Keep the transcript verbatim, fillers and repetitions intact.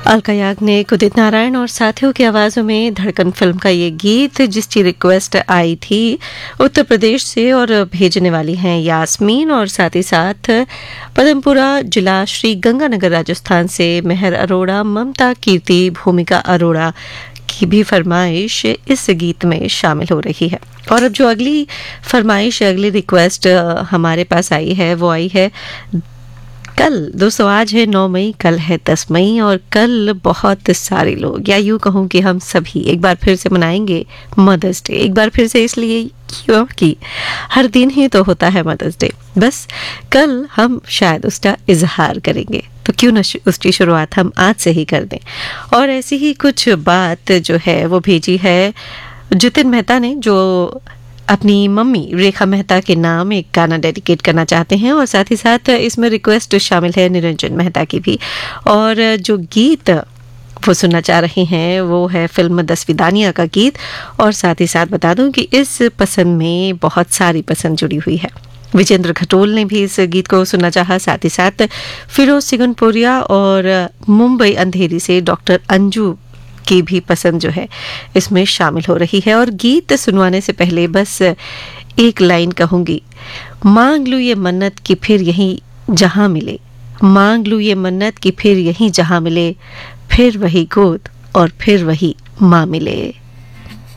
अलका याग्निक, उदित नारायण और साथियों की आवाज़ों में धड़कन फिल्म का ये गीत, जिसकी रिक्वेस्ट आई थी उत्तर प्रदेश से और भेजने वाली हैं यास्मीन, और साथ ही साथ पदमपुरा जिला श्री गंगानगर राजस्थान से मेहर अरोड़ा, ममता, कीर्ति, भूमिका अरोड़ा की भी फरमाइश इस गीत में शामिल हो रही है। और अब जो अगली फरमाइश, अगली रिक्वेस्ट हमारे पास आई है वो आई है कल। दोस्तों आज है नौ मई, कल है दस मई और कल बहुत सारे लोग, या यूँ कहूँ कि हम सभी एक बार फिर से मनाएंगे मदर्स डे। एक बार फिर से इसलिए क्योंकि हर दिन ही तो होता है मदर्स डे, बस कल हम शायद उसका इजहार करेंगे, तो क्यों न उसकी शुरुआत हम आज से ही कर दें। और ऐसी ही कुछ बात जो है वो भेजी है जितिन मेहता ने, जो अपनी मम्मी रेखा मेहता के नाम एक गाना डेडिकेट करना चाहते हैं, और साथ ही साथ इसमें रिक्वेस्ट शामिल है निरंजन मेहता की भी। और जो गीत वो सुनना चाह रहे हैं वो है फिल्म दसवीं दानिया का गीत। और साथ ही साथ बता दूं कि इस पसंद में बहुत सारी पसंद जुड़ी हुई है। विजेंद्र खटोल ने भी इस गीत को सुनना चाहा, साथ ही साथ फिरोज सिगनपुरिया और मुंबई अंधेरी से डॉक्टर अंजू की भी पसंद जो है इसमें शामिल हो रही है। और गीत सुनवाने से पहले बस एक लाइन कहूंगी, मांग लूं ये मन्नत कि फिर यहीं जहां मिले, मांग लूं ये मन्नत कि फिर यहीं जहां मिले, फिर वही गोद और फिर वही माँ मिले।